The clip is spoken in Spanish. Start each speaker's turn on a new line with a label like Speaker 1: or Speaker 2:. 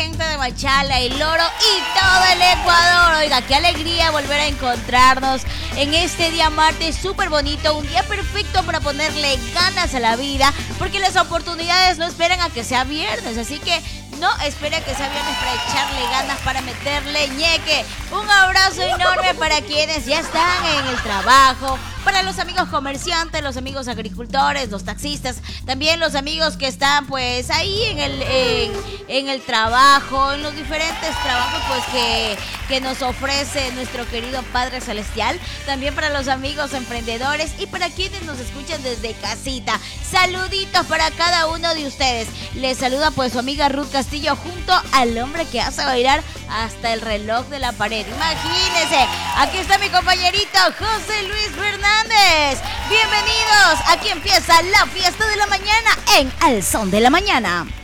Speaker 1: gente de Machala, El Oro y todo el Ecuador. Oiga, qué alegría volver a encontrarnos en este día martes súper bonito, un día perfecto para ponerle ganas a la vida, porque las oportunidades no esperan a que sea viernes, así que no espera que sea viernes para echarle ganas, para meterle ñeque. Un abrazo enorme para quienes ya están en el trabajo, para los amigos comerciantes, los amigos agricultores, los taxistas, también los amigos que están pues ahí en el trabajo, en los diferentes trabajos pues que nos ofrece nuestro querido Padre Celestial, también para los amigos emprendedores y para quienes nos escuchan desde casita. Saluditos para cada uno de ustedes. Les saluda pues su amiga Ruth Castillo junto al hombre que hace bailar hasta el reloj de la pared. Imagínense, aquí está mi compañerito José Luis Fernández. Bienvenidos, aquí empieza la fiesta de la mañana en Al Son de la Mañana.